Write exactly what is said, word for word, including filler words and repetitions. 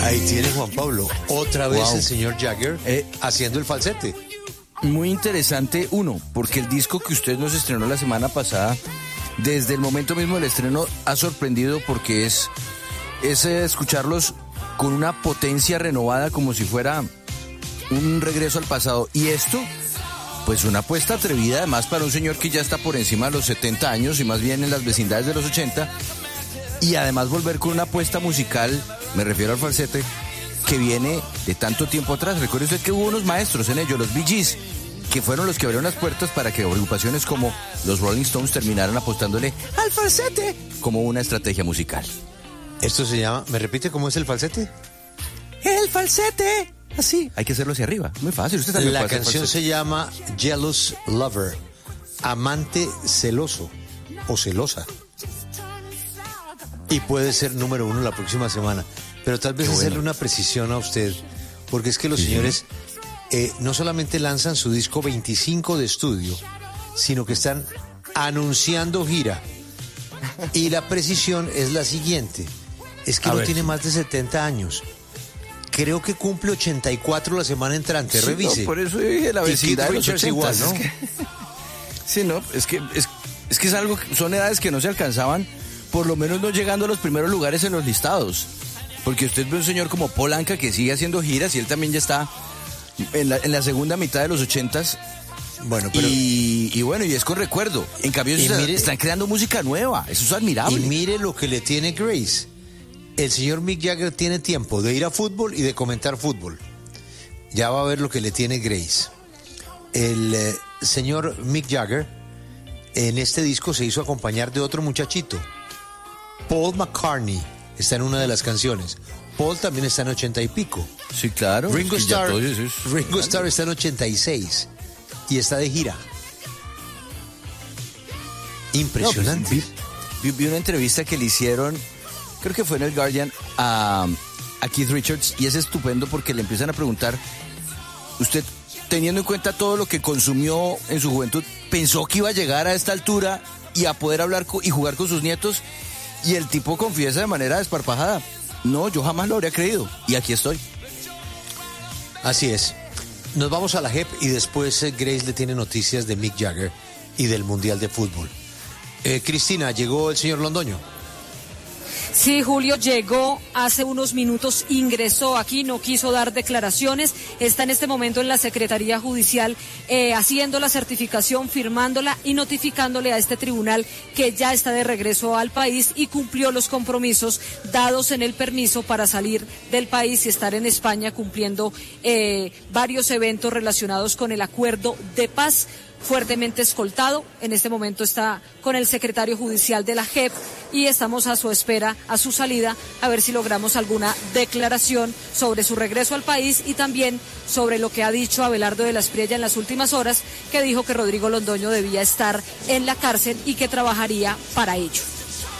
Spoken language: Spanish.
Ahí tiene Juan Pablo, otra vez Wow. el señor Jagger eh, haciendo el falsete. Muy interesante, uno, porque el disco que usted nos estrenó la semana pasada, desde el momento mismo del estreno, ha sorprendido porque es, es eh, escucharlos con una potencia renovada como si fuera un regreso al pasado. Y esto, pues una apuesta atrevida además para un señor que ya está por encima de los setenta años y más bien en las vecindades de los ochenta. Y además volver con una apuesta musical, me refiero al falsete, que viene de tanto tiempo atrás. Recuerde usted que hubo unos maestros en ello, los Bee Gees, que fueron los que abrieron las puertas para que agrupaciones como los Rolling Stones terminaran apostándole al falsete como una estrategia musical. Esto se llama, ¿me repite cómo es el falsete? El falsete. Así, hay que hacerlo hacia arriba. Muy fácil, usted también La puede hacer canción falsete. se llama Jealous Lover, amante celoso o celosa. Y puede ser número uno la próxima semana. Pero tal vez Qué hacerle bueno. una precisión a usted, porque es que los Sí, señores eh, no solamente lanzan su disco veinticinco de estudio, sino que están anunciando gira. Y la precisión es la siguiente, es que A no ver. tiene más de setenta años. Creo que cumple ochenta y cuatro la semana entrante, Sí, revise. no, por eso dije la Y vecindad Keith de los Richards ochentas, igual, ¿no? es que- sí, no, es que es, es que es algo, son edades que no se alcanzaban, por lo menos no llegando a los primeros lugares en los listados. Porque usted ve un señor como Paul Anka que sigue haciendo giras y él también ya está en la, en la segunda mitad de los ochentas. Bueno, pero Y, y bueno, y es con recuerdo. En cambio, Y ellos mire- están creando música nueva. Eso es y admirable. mire lo que le tiene Grace. El señor Mick Jagger tiene tiempo de ir a fútbol y de comentar fútbol. Ya va a ver lo que le tiene Grace. El eh, señor Mick Jagger en este disco se hizo acompañar de otro muchachito. Paul McCartney está en una de las canciones. Paul también está en ochenta y pico. Sí, claro. Ringo es que ya Starr, todo eso es- Ringo Starr está en ochenta y seis y está de gira. Impresionante. No, pues, vi, vi- vi una entrevista que le hicieron, creo que fue en el Guardian, a, a Keith Richards, y es estupendo porque le empiezan a preguntar, usted, teniendo en cuenta todo lo que consumió en su juventud, ¿pensó que iba a llegar a esta altura y a poder hablar co- y jugar con sus nietos? Y el tipo confiesa de manera desparpajada, no, yo jamás lo habría creído, y aquí estoy. Así es. Nos vamos a la J E P y después eh, Grace le tiene noticias de Mick Jagger y del Mundial de Fútbol. Eh, Cristina, llegó el señor Londoño. Sí, Julio llegó hace unos minutos, ingresó aquí, no quiso dar declaraciones, está en este momento en la Secretaría Judicial eh, haciendo la certificación, firmándola y notificándole a este tribunal que ya está de regreso al país y cumplió los compromisos dados en el permiso para salir del país y estar en España cumpliendo eh, varios eventos relacionados con el acuerdo de paz. Fuertemente escoltado, en este momento está con el secretario judicial de la J E P y estamos a su espera, a su salida, a ver si logramos alguna declaración sobre su regreso al país y también sobre lo que ha dicho Abelardo de la Espriella en las últimas horas, que dijo que Rodrigo Londoño debía estar en la cárcel y que trabajaría para ello.